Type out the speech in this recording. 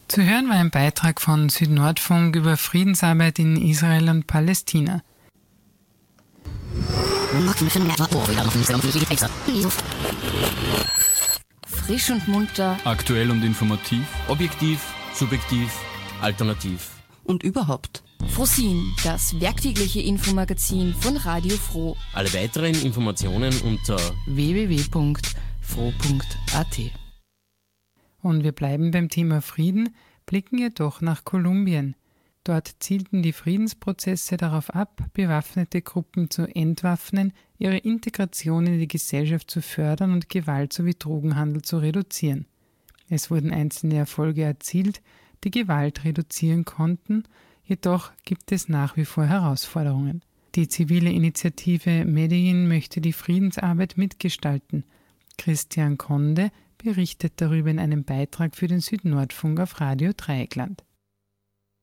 Zu hören war ein Beitrag von Südnordfunk über Friedensarbeit in Israel und Palästina. Frisch und munter. Aktuell und informativ. Objektiv, subjektiv, alternativ. Und überhaupt. Frosin, das werktägliche Infomagazin von Radio Froh. Alle weiteren Informationen unter www.froh.at. Und wir bleiben beim Thema Frieden, blicken jedoch nach Kolumbien. Dort zielten die Friedensprozesse darauf ab, bewaffnete Gruppen zu entwaffnen, ihre Integration in die Gesellschaft zu fördern und Gewalt sowie Drogenhandel zu reduzieren. Es wurden einzelne Erfolge erzielt, die Gewalt reduzieren konnten, jedoch gibt es nach wie vor Herausforderungen. Die zivile Initiative Medellin möchte die Friedensarbeit mitgestalten. Christian Conde berichtet darüber in einem Beitrag für den Südnordfunk auf Radio Dreieckland.